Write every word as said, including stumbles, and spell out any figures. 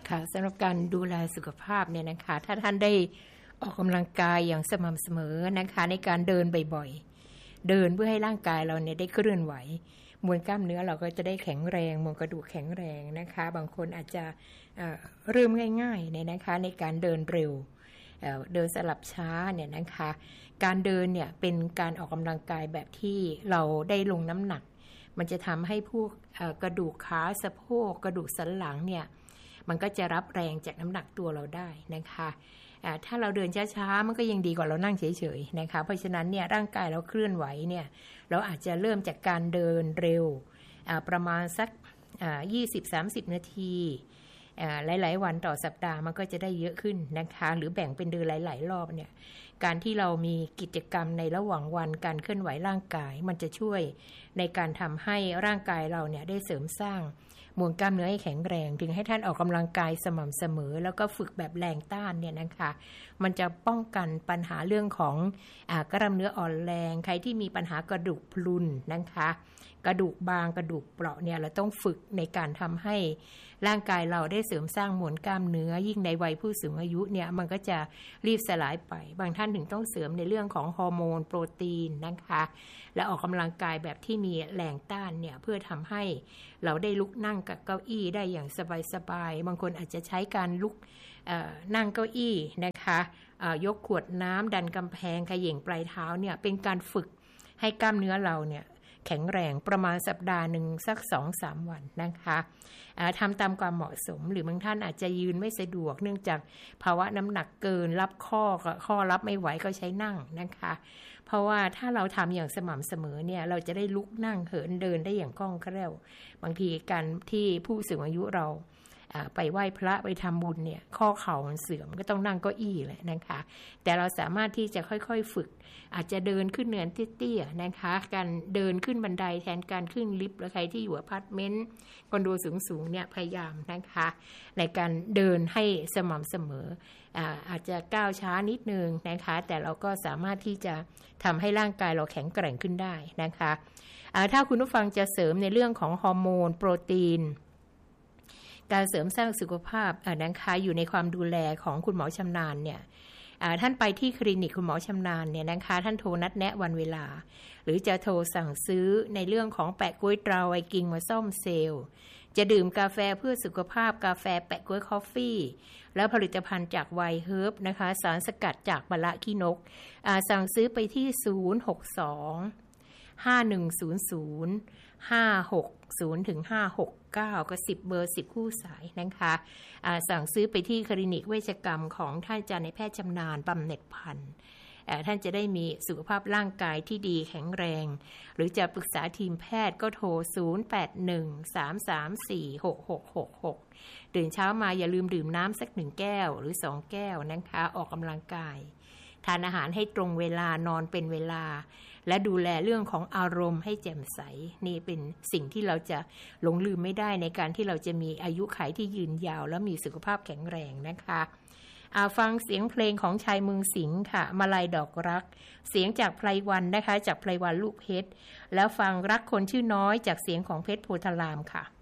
ค่ะสำหรับการดูแลสุขภาพเนี่ยนะคะถ้าท่านได้ออกกำลังกายอย่างสม่ำเสมอนะคะในการเดินบ่อยๆเดินเพื่อให้ร่างกายเราเนี่ยได้เคลื่อนไหวมวลกล้ามเนื้อเราก็จะได้แข็งแรงมวลกระดูกแข็งแรงนะคะบางคนอาจจะเอ่อเริ่มง่ายๆเนี่ยนะคะในการเดินเร็วเอ่อเดินสลับช้าเนี่ยนะคะการเดินเนี่ยเป็นการออกกำลังกายแบบที่เราได้ลงน้ำหนักมันจะทำให้พวกเอ่อกระดูกขาสะโพกกระดูกสันหลังเนี่ยมันก็จะรับแรงจากน้ำหนักตัวเราได้นะคะถ้าเราเดินช้าๆมันก็ยังดีกว่าเรานั่งเฉยๆนะคะเพราะฉะนั้นเนี่ยร่างกายเราเคลื่อนไหวเนี่ยเราอาจจะเริ่มจากการเดินเร็วประมาณสัก ยี่สิบถึงสามสิบ นาทีหลายๆวันต่อสัปดาห์มันก็จะได้เยอะขึ้นนะคะหรือแบ่งเป็นเดินหลายๆรอบเนี่ยการที่เรามีกิจกรรมในระหว่างวันการเคลื่อนไหวร่างกายมันจะช่วยในการทำให้ร่างกายเราเนี่ยได้เสริมสร้างมวลกล้ามเนื้อให้แข็งแรงถึงให้ท่านออกกำลังกายสม่ำเสมอแล้วก็ฝึกแบบแรงต้านเนี่ยนะคะมันจะป้องกันปัญหาเรื่องของอ่ากล้ามเนื้ออ่อนแรงใครที่มีปัญหากระดูกพรุนนะคะกระดูกบางกระดูกเปราะเนี่ยเราต้องฝึกในการทำให้ร่างกายเราได้เสริมสร้างมวลกล้ามเนื้อยิ่งในวัยผู้สูงอายุเนี่ยมันก็จะรีบสลายไปบางท่านถึงต้องเสริมในเรื่องของฮอร์โมนโปรตีนนะคะและออกกำลังกายแบบที่มีแรงต้านเนี่ยเพื่อทำให้เราได้ลุกนั่งกับเก้าอี้ได้อย่างสบายๆบางคนอาจจะใช้การลุกนั่งเก้าอี้นะคะยกขวดน้ำดันกำแพงเขย่งปลายเท้าเนี่ยเป็นการฝึกให้กล้ามเนื้อเราเนี่ยแข็งแรงประมาณสัปดาห์หนึ่งสัก สองถึงสาม วันนะคะทำตามความเหมาะสมหรือบางท่านอาจจะยืนไม่สะดวกเนื่องจากภาวะน้ำหนักเกินรับข้อข้อรับไม่ไหวก็ใช้นั่งนะคะเพราะว่าถ้าเราทำอย่างสม่ำเสมอเนี่ยเราจะได้ลุกนั่งเหินเดินได้อย่างคล่องแคล่วบางทีการที่ผู้สูงอายุเราไปไหว้พระไปทำบุญเนี่ยข้อเข่ามันเสื่อมก็ต้องนั่งเก้าอี้แหละนะคะแต่เราสามารถที่จะค่อยๆฝึกอาจจะเดินขึ้นเนินเตี้ยๆนะคะการเดินขึ้นบันไดแทนการขึ้นลิฟต์และใครที่อยู่อพาร์ตเมนต์คอนโดสูงๆเนี่ยพยายามนะคะในการเดินให้สม่ำเสมอ อาอาจจะก้าวช้านิดนึงนะคะแต่เราก็สามารถที่จะทำให้ร่างกายเราแข็งแกร่งขึ้นได้นะคะถ้าคุณผู้ฟังจะเสริมในเรื่องของฮอร์โมนโปรตีนการเสริมสร้างสุขภาพนะคะอยู่ในความดูแลของคุณหมอชำนาญเนี่ยท่านไปที่คลินิกคุณหมอชำนาญเนี่ยนะคะท่านโทรนัดแนะวันเวลาหรือจะโทรสั่งซื้อในเรื่องของแปะก๊วยตราไวกิ้งมาซ่อมเซลล์จะดื่มกาแฟเพื่อสุขภาพกาแฟแปะก๊วยคอฟฟี่แล้วผลิตภัณฑ์จากไวเฮิร์บนะคะสารสกัดจากมะละขี้นกสั่งซื้อไปที่ศูนย์ หก สอง ห้า หนึ่ง ศูนย์ ศูนย์ ห้า หก ศูนย์ ถึง ห้า หก เก้าก็สิบเบอร์สิบคู่สายนะคะสั่งซื้อไปที่คลินิกเวชกรรมของท่านอาจารย์นายแพทย์ชำนาญบำเหน็จพันธุ์ท่านจะได้มีสุขภาพร่างกายที่ดีแข็งแรงหรือจะปรึกษาทีมแพทย์ก็โทรศูนย์ แปด หนึ่ง สาม สาม สี่ หก หก หก หกตื่นเช้ามาอย่าลืมดื่มน้ำสักหนึ่งแก้วหรือสองแก้วนะคะออกกำลังกายทานอาหารให้ตรงเวลานอนเป็นเวลาและดูแลเรื่องของอารมณ์ให้แจ่มใสนี่เป็นสิ่งที่เราจะหลงลืมไม่ได้ในการที่เราจะมีอายุขัยที่ยืนยาวและมีสุขภาพแข็งแรงนะคะฟังเสียงเพลงของชายเมืองสิงห์ค่ะมาลัยดอกรักเสียงจากไพรวันนะคะจากไพรวันลูกเพชรแล้วฟังรักคนชื่อน้อยจากเสียงของเพชรโพธารามค่ะ